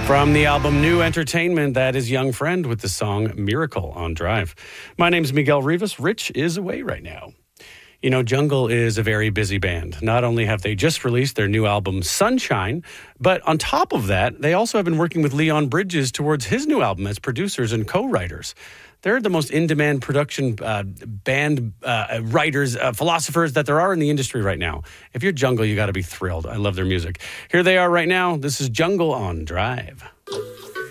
From the album New Entertainment, that is Young Friend with the song Miracle on Drive. My name's Miguel Rivas. Rich is away right now. You know, Jungle is a very busy band. Not only have they just released their new album, Sunshine, but on top of that, they also have been working with Leon Bridges towards his new album as producers and co-writers. They're the most in-demand production band writers, philosophers that there are in the industry right now. If you're Jungle, you got to be thrilled. I love their music. Here they are right now. This is Jungle on Drive.